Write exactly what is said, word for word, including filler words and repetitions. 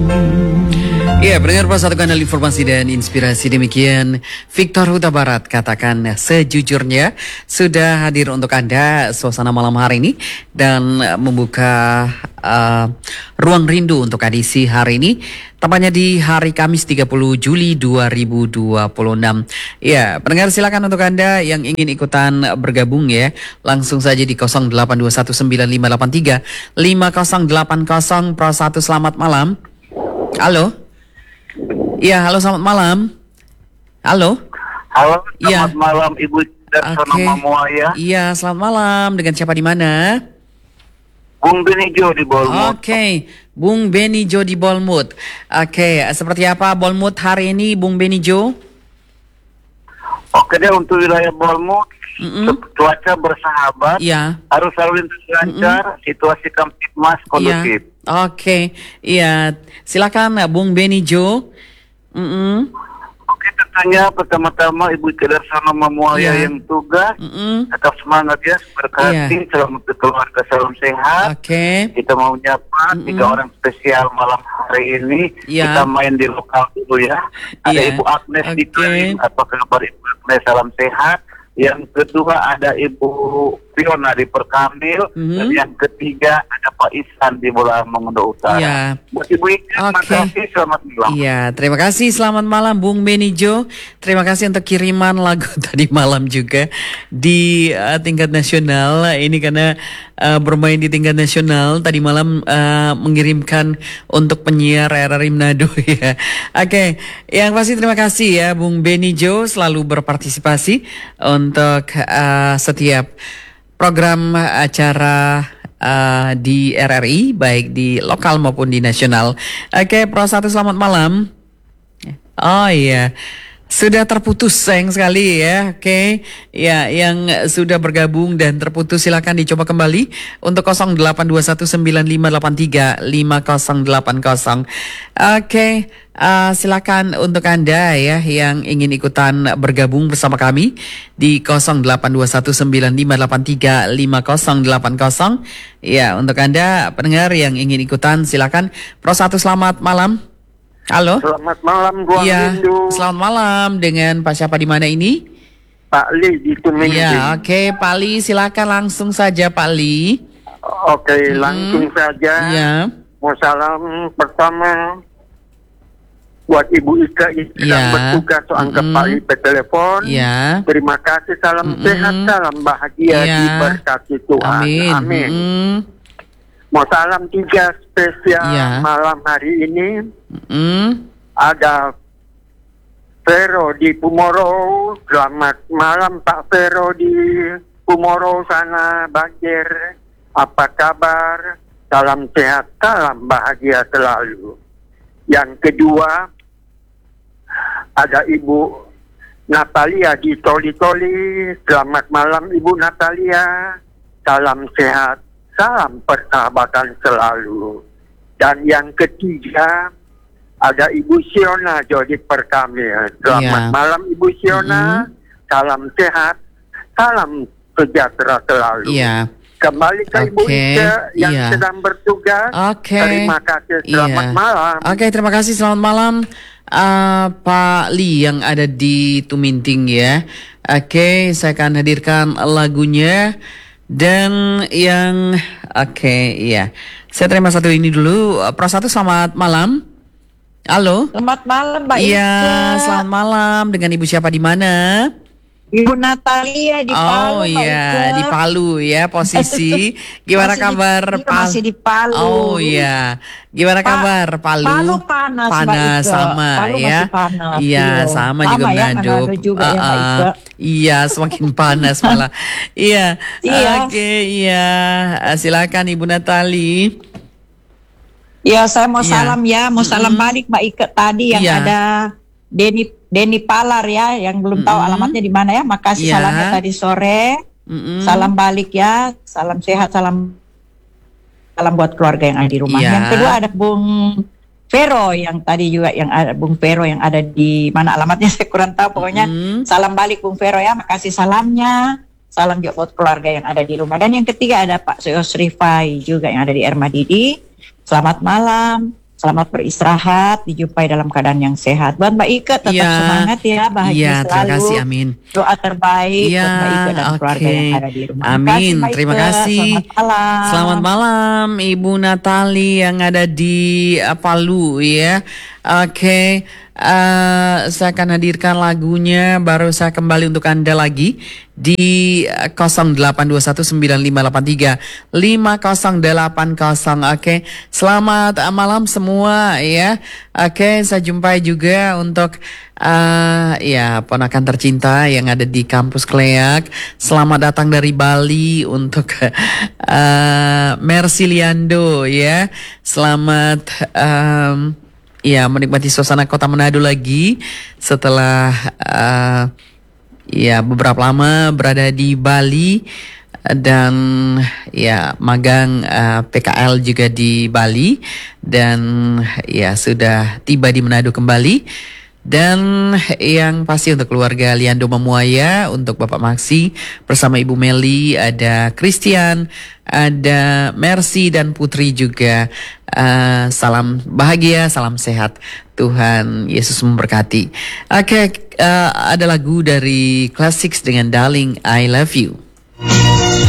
Ya, pendengar Pas satu kanal informasi dan inspirasi demikian Victor Huta Barat katakan sejujurnya sudah hadir untuk Anda suasana malam hari ini dan membuka uh, ruang rindu untuk edisi hari ini tepatnya di hari Kamis tiga puluh Juli dua ribu dua puluh enam. Ya, pendengar silakan untuk Anda yang ingin ikutan bergabung ya, langsung saja di nol delapan dua satu sembilan lima delapan tiga lima nol delapan nol Pro satu. Selamat malam. Halo. Iya, halo, selamat malam. Halo. Halo, selamat ya. malam Ibu Darsono okay. Mamuaya. Iya, selamat malam. Dengan siapa di mana? Bung Benijo di Bolmut. Oke, okay. Bung Benijo di Bolmut. Oke, okay. Seperti apa Bolmut hari ini, Bung Benijo? Oke deh, untuk wilayah Bolmut, mm-mm. cuaca bersahabat, ya. Arus lalu lintas lancar, mm-mm. situasi Kamtipmas kondusif. Ya. Oke, okay. Iya, silakan Bung Benijo. Mm-mm. Oke, tentunya pertama-tama Ibu Darsono Mamuaya ya. yang tugas, Mm-mm. tetap semangat ya, berkati, ya. selamat keluarga, salam sehat. Oke. Okay. Kita mau menyapa Mm-mm. tiga orang spesial malam hari ini. Ya. Kita main di lokal dulu ya. Ada ya. Ibu Agnes okay. di Klaim, apa kabar Ibu Agnes, salam sehat. Yang kedua ada Ibu Fiona di Perkambil, mm-hmm. dan yang ketiga ada Pak Ihsan di Bola Mongondo Utara. Iya. Buat Ibu Ika, terima okay. kasih, selamat malam. Iya, terima kasih, selamat malam Bung Benijo. Terima kasih untuk kiriman lagu tadi malam juga di uh, tingkat nasional. Ini karena uh, bermain di tingkat nasional tadi malam uh, mengirimkan untuk penyiar R R I Manado ya. Oke, okay. Yang pasti terima kasih ya Bung Benijo selalu berpartisipasi untuk uh, setiap program acara uh, di R R I baik di lokal maupun di nasional. Oke, Pro satu selamat malam. Oh iya. Sudah terputus, sayang sekali ya. Oke, ya yang sudah bergabung dan terputus silakan dicoba kembali untuk nol delapan dua satu sembilan lima delapan tiga lima nol delapan nol. Oke, uh, silakan untuk Anda ya yang ingin ikutan bergabung bersama kami di nol delapan dua satu sembilan lima delapan tiga lima nol delapan nol. Ya, untuk Anda pendengar yang ingin ikutan silakan. Pro satu selamat malam. Halo. Selamat malam, Ruang Iya, Rindu. selamat malam dengan Pak siapa di mana ini? Pak Li di Tumenggung. Iya, oke okay. Pak Li silakan langsung saja Pak Li. Oke, okay, hmm. langsung saja. Iya. Mau salam pertama buat Ibu Ika yang sedang ya. bertugas angkat mm-hmm. Pak Li per telepon. Ya. Terima kasih, salam mm-hmm. sehat, salam bahagia ya. diberkati Tuhan. Amin. Amin. Mm-hmm. Mau salam tiga spesial ya. malam hari ini. Mm. Ada Vero di Pumoro. Selamat malam Pak Vero di Pumoro sana, banjir. Apa kabar? Salam sehat, salam bahagia selalu. Yang kedua ada Ibu Natalia di Toli-Toli. Selamat malam Ibu Natalia. Salam sehat, salam persahabatan selalu. Dan yang ketiga ada Ibu Siona Jody Perkamil. Selamat yeah. malam Ibu Siona. Mm-hmm. Salam sehat, salam sejahtera selalu. Yeah. Kembali ke okay. Ibu Ika yang yeah. sedang bertugas. Okay. Terima kasih. Selamat yeah. malam. Oke, okay, terima kasih. Selamat malam uh, Pak Li yang ada di Tuminting ya. Oke, okay, saya akan hadirkan lagunya. Dan yang oke, okay, iya. Saya terima satu ini dulu. Pro satu selamat malam. Halo. Selamat malam, Mbak Iya, Ika. selamat malam. Dengan Ibu siapa di mana? Ibu Natalia di Palu. Oh iya, di Palu ya posisi. Gimana masih kabar di, Palu? Masih di Palu. Oh iya. Gimana pa kabar Palu? Palu panas, panas Mbak Ika. sama Palu ya. masih panas. Iya, sama, sama juga ya, Manado. juga uh, ya, Mbak Ika. Iya, semakin panas malah. Iya. Iya. Oke, okay, iya. Silakan Ibu Natali. Ya, saya mau ya. salam ya, mau mm-hmm. salam balik Mbak Ika tadi yang ya. ada Denny Denny Palar ya, yang belum tahu mm-hmm. alamatnya di mana ya. Makasih ya. salamnya tadi sore. Mm-hmm. Salam balik ya, salam sehat, salam salam buat keluarga yang ada di rumah. Ya. Yang kedua ada Bung Vero yang tadi juga yang ada Bung Vero yang ada di mana alamatnya saya kurang tahu. Pokoknya mm-hmm. salam balik Bung Vero ya, makasih salamnya. Salam juga buat keluarga yang ada di rumah. Dan yang ketiga ada Pak Yos Rifai juga yang ada di Ermadidi. Selamat malam, selamat beristirahat, dijumpai dalam keadaan yang sehat. Buat Mbak Ike tetap Ya. semangat ya, bahagia Ya, selalu. terima kasih, amin. Doa terbaik Ya, buat Mbak Ike dan oke. keluarga yang ada di rumah. Amin. Mbak Terima Ike. kasih. Selamat malam. Selamat malam Ibu Natali yang ada di uh, Palu ya. Oke, uh, saya akan hadirkan lagunya, baru saya kembali untuk Anda lagi di uh, nol delapan dua satu sembilan lima delapan tiga lima nol delapan nol. Oke, selamat uh, malam semua ya. Oke, saya jumpai juga untuk uh, ya ponakan tercinta yang ada di kampus Kleak. Selamat datang dari Bali untuk uh, Mercy Liando ya. Selamat um, ya menikmati suasana kota Manado lagi setelah uh, ya beberapa lama berada di Bali dan ya magang uh, P K L juga di Bali dan ya sudah tiba di Manado kembali. Dan yang pasti untuk keluarga Liando Mamuaya, untuk Bapak Maksi bersama Ibu Meli, ada Christian, ada Mercy dan Putri juga. Uh, salam bahagia, salam sehat. Tuhan Yesus memberkati. Oke, okay, uh, ada lagu dari Classics dengan Darling I Love You.